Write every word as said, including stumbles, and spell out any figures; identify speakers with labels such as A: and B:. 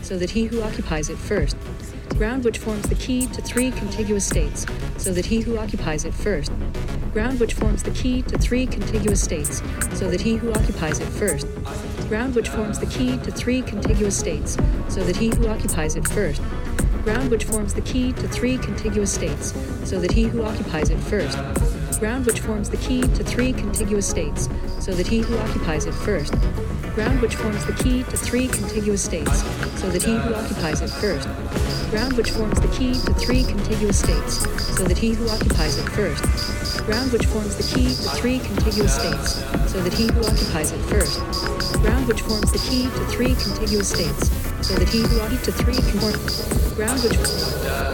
A: so that he who occupies it first. Ground which forms the key to three contiguous states, so that he who occupies it first. Ground which forms the key to three contiguous states, so that he who occupies it first. Ground which forms the key to three contiguous states, so that he who occupies it first. Ground which forms the key to three contiguous states, so that he who occupies it first. Ground which forms the key to three contiguous states, so that he who occupies it first. Ground which forms the key to three contiguous states, so that he who occupies it first. Ground which forms the key to three contiguous states, so that he who occupies it first. Ground which forms the key to three contiguous states, so that he who occupies it first. Ground which forms the key to three contiguous states, so that he who occupies it three con- ground which